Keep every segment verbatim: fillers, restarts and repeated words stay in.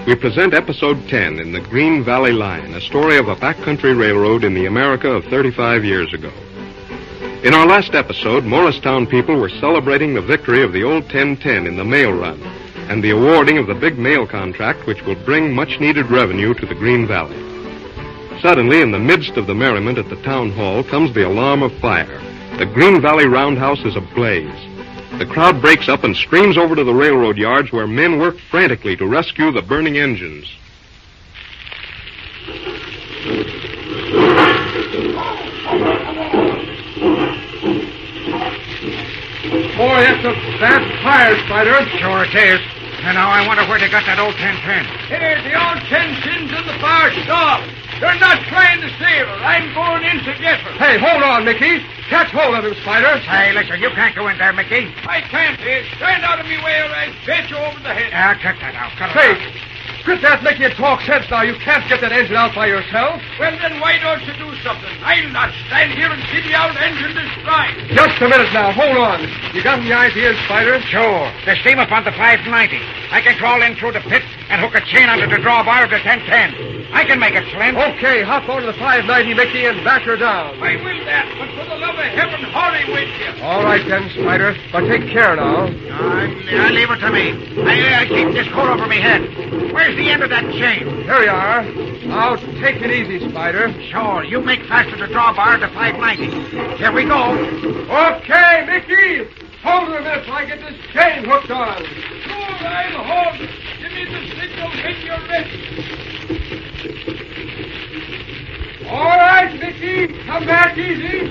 we present Episode ten in the Green Valley Line, a story of a backcountry railroad in the America of thirty-five years ago. In our last episode, Morristown people were celebrating the victory of the old ten ten in the mail run and the awarding of the big mail contract which will bring much-needed revenue to the Green Valley. Suddenly, in the midst of the merriment at the town hall, comes the alarm of fire. The Green Valley roundhouse is ablaze. The crowd breaks up and streams over to the railroad yards where men work frantically to rescue the burning engines. Boy, that's a bad fire, Spider. Sure it is. And now I wonder where they got that old ten ten. Here, the old ten ten's in the far stall. They're not trying to save her. I'm going in to get her. Hey, hold on, Mickey. Catch hold of him, Spider. Hey, listen, you can't go in there, Mickey. I can't, Ed. Stand out of me way or I bet you over the head. Ah, cut that out. Cut it Say, out. quit that Mickey and talk sense now. You can't get that engine out by yourself. Well, then why don't you do something? I'll not stand here and see the old engine destroyed. Just a minute now. Hold on. You got any ideas, Spider? Sure. The steam up on the five ninety. I can crawl in through the pit and hook a chain under the drawbar of the ten ten. I can make it, Slim. Okay, hop onto the five ninety, Mickey, and back her down. I will that, but for the love of heaven, hurry with you. All right, then, Spider. But take care now. I, I leave it to me. I, I keep this coat over my head. Where's the end of that chain? Here you are. Now, take it easy, Spider. Sure. You make fast to the drawbar of the five ninety. Here we go. Okay, Mickey. Hold her a minute till I get this chain hooked on. Sure, I'll hold it. Give me the signal when you're ready. All right, Mickey. Come back easy.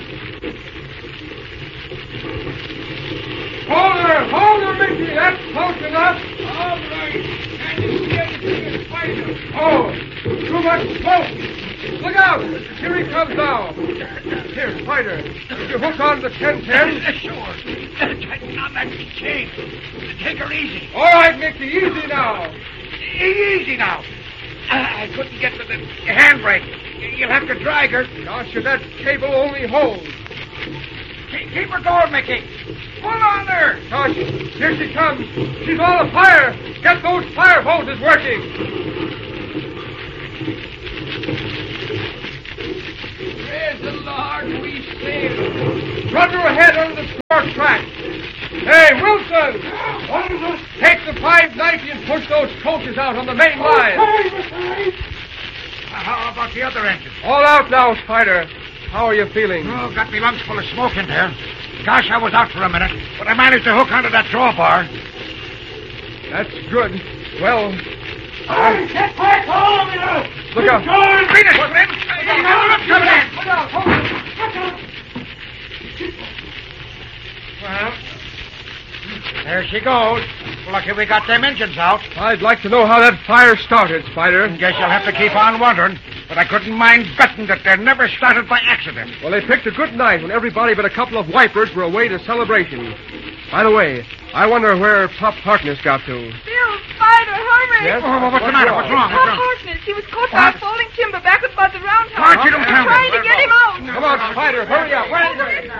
Hold her. Hold her, Mickey. That's close enough. All right. Can you see anything in Spider? Oh, too much smoke. Look out. Here he comes now. Here, Spider. Did you hook on the ten ten? Sure. Tighten on that chain. Take her easy. All right, Mickey. Easy now. Easy now. I couldn't get to the handbrake. You'll have to drag her. Gosh, that cable only holds. Keep her going, Mickey. Pull on her. Gosh, here she comes. She's all afire. Get those fire hoses working. Praise the Lord, we saved. Run her ahead under the score track. Hey, Wilson! Take the five ninety and push those coaches out on the main line. How about the other engine? All out now, Spider. How are you feeling? Oh, got me lungs full of smoke in there. Gosh, I was out for a minute, but I managed to hook onto that drawbar. That's good. Well... Hey, get back home, you know! Look out. Beat it, Slim! Coming in! Look out, hold it. Look out. Well, there she goes. Lucky we got them engines out. I'd like to know how that fire started, Spider. Guess you'll have to keep on wondering. But I couldn't mind betting that they never started by accident. Well, they picked a good night when everybody but a couple of wipers were away to celebration. By the way, I wonder where Pop Harkness got to. Bill, Spider, hurry! Yes? Oh, what's, What's the matter? wrong? What's wrong? Pop What's wrong? Harkness, he was caught What? by falling timber back by the roundhouse. March, you don't I'm tell me. trying to get him out. Come on, Spider, hurry up. Wait, wait.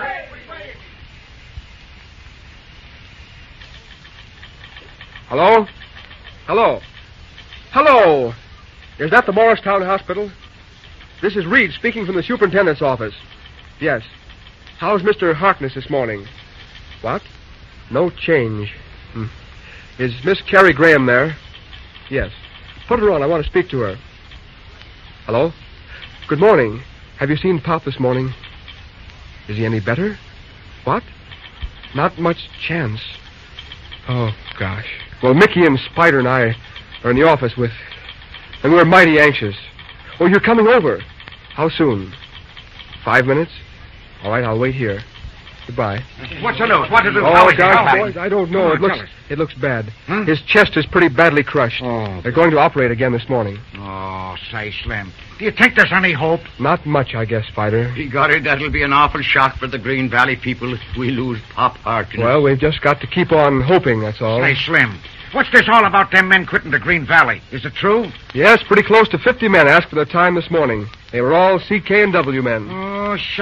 Hello? Hello? Hello? Is that the Morristown Hospital? This is Reed speaking from the superintendent's office. Yes. How's Mister Harkness this morning? What? No change. Hmm. Is Miss Carrie Graham there? Yes. Put her on. I want to speak to her. Hello? Good morning. Have you seen Pop this morning? Is he any better? What? Not much chance. Oh, gosh. Well, Mickey and Spider and I are in the office with... And we're mighty anxious. Oh, you're coming over. How soon? Five minutes? All right, I'll wait here. Goodbye. What's the news? What did it do? Oh, gosh, boys, I don't know. Oh, It looks tell us. it looks bad. Hmm? His chest is pretty badly crushed. Oh, They're going to operate again this morning. Oh, say, Slim. Do you think there's any hope? Not much, I guess, Spider. Begorry, that'll be an awful shock for the Green Valley people if we lose Pop Harkness. Well, we've just got to keep on hoping, that's all. Say, Slim. What's this all about them men quitting the Green Valley? Is it true? Yes, pretty close to fifty men asked for their time this morning. They were all C K and W men. Oh, shucks.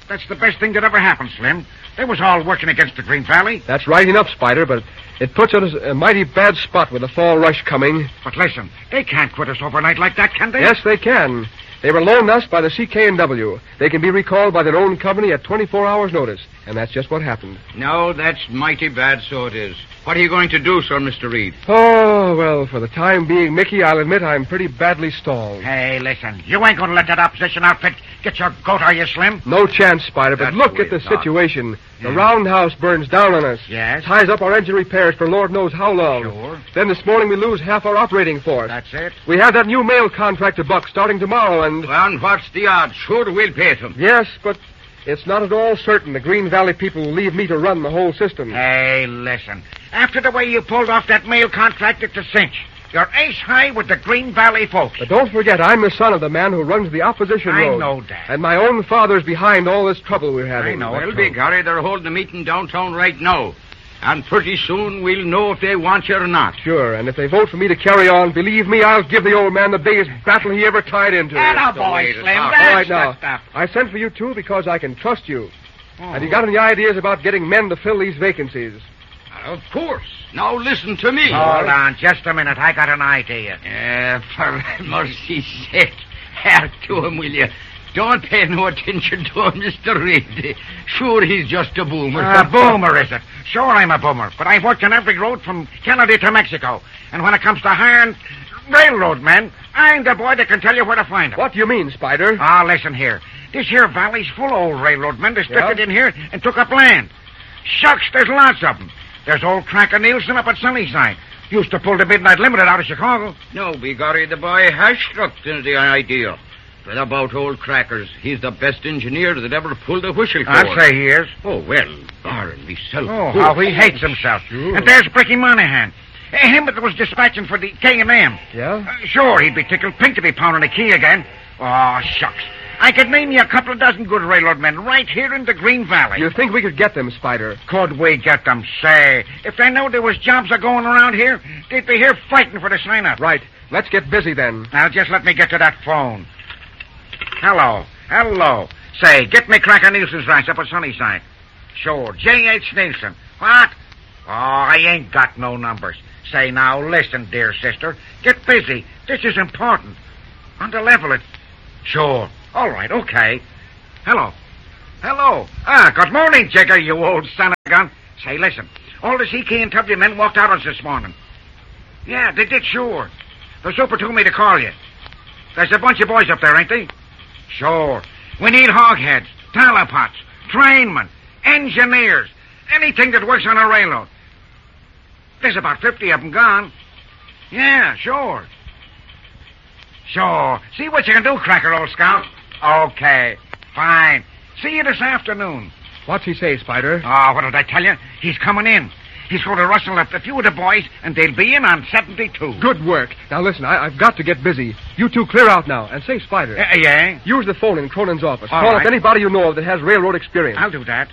That's the best thing that ever happened, Slim. They was all working against the Green Valley. That's right enough, Spider, but it puts us in a mighty bad spot with the fall rush coming. But listen, they can't quit us overnight like that, can they? Yes, they can. They were loaned us by the C K and W. They can be recalled by their own company at twenty-four hours' notice. And that's just what happened. No, that's mighty bad, so it is. What are you going to do, sir, Mister Reed? Oh, well, for the time being, Mickey, I'll admit I'm pretty badly stalled. Hey, listen, you ain't going to let that opposition outfit get your goat, are you, Slim? No chance, Spider, but That's look the at the way it's done. situation. The Yeah. roundhouse burns down on us. Yes? Ties up our engine repairs for Lord knows how long. Sure. Then this morning we lose half our operating force. That's it. We have that new mail contract to Buck starting tomorrow, and... And what's the odds? Sure, we'll pay them. Yes, but it's not at all certain the Green Valley people will leave me to run the whole system. Hey, listen. After the way you pulled off that mail contract, it's a cinch. You're ace high with the Green Valley folks. But don't forget, I'm the son of the man who runs the opposition I road. know that. And my own father's behind all this trouble we're having. I know. Well, it's big Harry, they're holding a meeting downtown right now. And pretty soon we'll know if they want you or not. Sure, and if they vote for me to carry on, believe me, I'll give the old man the biggest battle he ever tied into. Atta the boy, way to Slim. talk. That's All right, the now, stuff. I sent for you two because I can trust you. Oh. Have you got any ideas about getting men to fill these vacancies? Of course. Now listen to me. Hold on just a minute. I got an idea. Uh, for mercy's sake, hear to him, will you? Don't pay no attention to him, Mister Reed. Sure, he's just a boomer. A boomer, is it? Sure, I'm a boomer, but I've worked on every road from Kennedy to Mexico. And when it comes to hiring railroad men, I'm the boy that can tell you where to find them. What do you mean, Spider? Ah, listen here. This here valley's full of old railroad men that drifted Yeah? in here and took up land. Shucks, there's lots of them. There's old Cracker Nielsen up at Sunnyside. Used to pull the Midnight Limited out of Chicago. No, begorry, the boy has struck into the idea. But about old Crackers, he's the best engineer that ever pulled a whistle for. I'd say he is. Oh, well, barring myself. Oh, how he hates himself. Sure. And there's Bricky Monahan. Eh, Him that was dispatching for the K and M. Yeah? Uh, sure, he'd be tickled pink to be pounding a key again. Oh, shucks. I could name you a couple of dozen good railroad men right here in the Green Valley. You think we could get them, Spider? Could we get them? Say, if they knew there was jobs a going around here, they'd be here fighting for the sign-up. Right. Let's get busy then. Now, just let me get to that phone. Hello. Hello. Say, get me Cracker Nielsen's ranch up at Sunnyside. Sure. J H. Nielsen. What? Oh, I ain't got no numbers. Say, now, listen, dear sister. Get busy. This is important. On the level, it... Sure. All right, okay. Hello. Hello. Ah, good morning, Jigger, you old son of a gun. Say, listen. All the C K and W men walked out on us this morning. Yeah, they did, sure. The super told me to call you. There's a bunch of boys up there, ain't they? Sure. We need hogheads, talapots, trainmen, engineers, anything that works on a railroad. There's about fifty of them gone. Yeah, sure. Sure. See what you can do, Cracker, old scout. Okay. Fine. See you this afternoon. What's he say, Spider? Oh, what did I tell you? He's coming in. He's going to rustle up a few of the boys, and they'll be in on seventy-two. Good work. Now listen, I, I've got to get busy. You two clear out now. And say, Spider. Uh, yeah? Use the phone in Cronin's office. All Call right. up anybody you know of that has railroad experience. I'll do that.